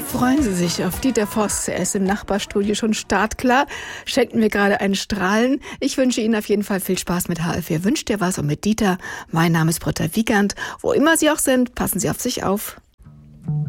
Freuen Sie sich auf Dieter Voss. Er ist im Nachbarstudio schon startklar, schenkt mir gerade einen Strahlen. Ich wünsche Ihnen auf jeden Fall viel Spaß mit HR4 Wünscht dir was und mit Dieter. Mein Name ist Britta Wiegand. Wo immer Sie auch sind, passen Sie auf sich auf.